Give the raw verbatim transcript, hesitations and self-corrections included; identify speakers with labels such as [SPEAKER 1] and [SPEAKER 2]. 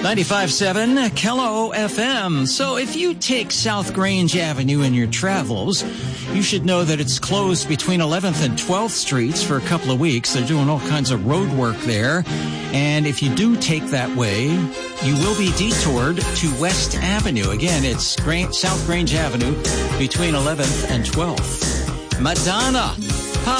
[SPEAKER 1] ninety-five point seven K L O F M. So if you take South Grange Avenue in your travels, you should know that it's closed between eleventh and twelfth Streets for a couple of weeks. They're doing all kinds of road work there. And if you do take that way, you will be detoured to West Avenue. Again, it's Gra- South Grange Avenue between eleventh and twelfth. Madonna